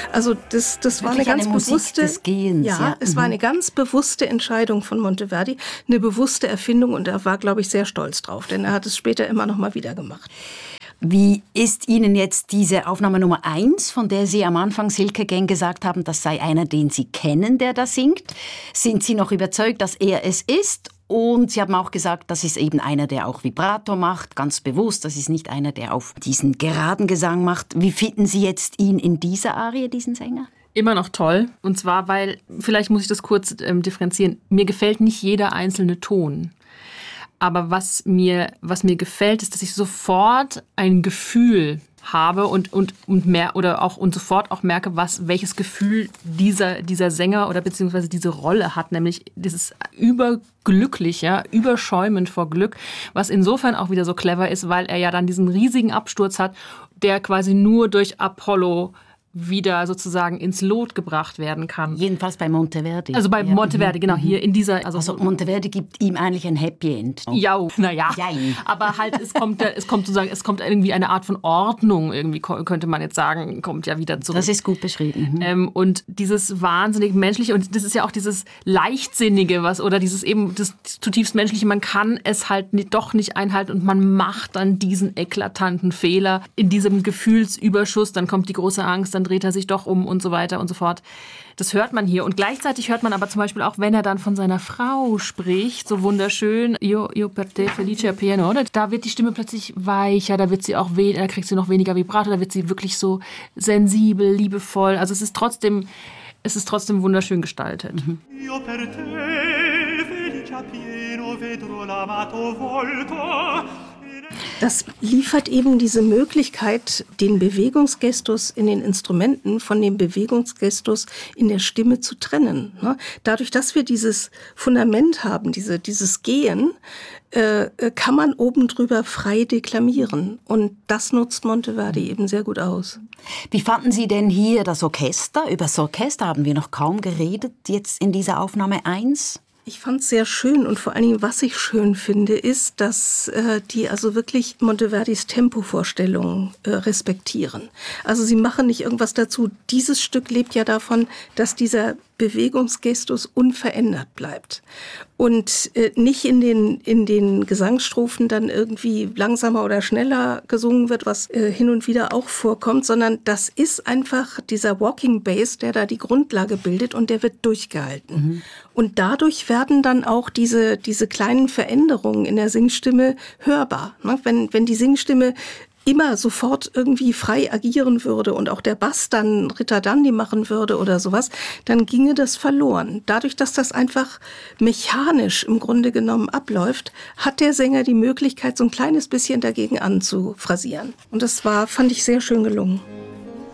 Also das war eine ganz bewusste des Gehens, ja, es war eine ganz bewusste Entscheidung von Monteverdi, eine bewusste Erfindung und er war, glaube ich, sehr stolz drauf, denn er hat es später immer noch mal wieder gemacht. Wie ist Ihnen jetzt diese Aufnahme Nummer 1, von der Sie am Anfang, Silke Geng, gesagt haben, das sei einer, den Sie kennen, der da singt? Sind Sie noch überzeugt, dass er es ist? Und Sie haben auch gesagt, das ist eben einer, der auch Vibrato macht, ganz bewusst. Das ist nicht einer, der auf diesen geraden Gesang macht. Wie finden Sie jetzt ihn in dieser Arie, diesen Sänger? Immer noch toll. Und zwar, weil, vielleicht muss ich das kurz differenzieren, mir gefällt nicht jeder einzelne Ton. Aber was mir gefällt, ist, dass ich sofort ein Gefühl habe und mehr oder auch und sofort auch merke, welches Gefühl dieser Sänger oder beziehungsweise diese Rolle hat, nämlich dieses überglückliche, überschäumend vor Glück, was insofern auch wieder so clever ist, weil er ja dann diesen riesigen Absturz hat, der quasi nur durch Apollo wieder sozusagen ins Lot gebracht werden kann. Jedenfalls bei Monteverdi. Also bei Monteverdi, genau, hier in dieser... Also Monteverdi gibt ihm eigentlich ein Happy End. Ja, naja. Jein. Aber halt, es kommt irgendwie eine Art von Ordnung, irgendwie könnte man jetzt sagen, kommt ja wieder zurück. Das ist gut beschrieben. Und dieses wahnsinnig menschliche, und das ist ja auch dieses Leichtsinnige, oder dieses eben, das zutiefst Menschliche, man kann es halt doch nicht einhalten und man macht dann diesen eklatanten Fehler in diesem Gefühlsüberschuss, dann kommt die große Angst, dann dreht er sich doch um und so weiter und so fort. Das hört man hier. Und gleichzeitig hört man aber zum Beispiel auch, wenn er dann von seiner Frau spricht, so wunderschön, Io per te felice pieno, oder? Da wird die Stimme plötzlich weicher, da wird sie auch da kriegt sie noch weniger Vibrato, da wird sie wirklich so sensibel, liebevoll. Also es ist trotzdem wunderschön gestaltet. Io per te felice pieno vedrò l'amato volto. Das liefert eben diese Möglichkeit, den Bewegungsgestus in den Instrumenten von dem Bewegungsgestus in der Stimme zu trennen. Dadurch, dass wir dieses Fundament haben, dieses Gehen, kann man oben drüber frei deklamieren. Und das nutzt Monteverdi eben sehr gut aus. Wie fanden Sie denn hier das Orchester? Über das Orchester haben wir noch kaum geredet, jetzt in dieser Aufnahme 1. Ich fand es sehr schön und vor allen Dingen, was ich schön finde, ist, dass die also wirklich Monteverdis Tempovorstellungen respektieren. Also sie machen nicht irgendwas dazu. Dieses Stück lebt ja davon, dass dieser Bewegungsgestus unverändert bleibt und nicht in den Gesangsstrophen dann irgendwie langsamer oder schneller gesungen wird, was hin und wieder auch vorkommt, sondern das ist einfach dieser Walking Bass, der da die Grundlage bildet und der wird durchgehalten. Mhm. Und dadurch werden dann auch diese kleinen Veränderungen in der Singstimme hörbar. Wenn die Singstimme immer sofort irgendwie frei agieren würde und auch der Bass dann Ritardandi machen würde oder sowas, dann ginge das verloren. Dadurch, dass das einfach mechanisch im Grunde genommen abläuft, hat der Sänger die Möglichkeit, so ein kleines bisschen dagegen anzuphrasieren. Und das fand ich sehr schön gelungen.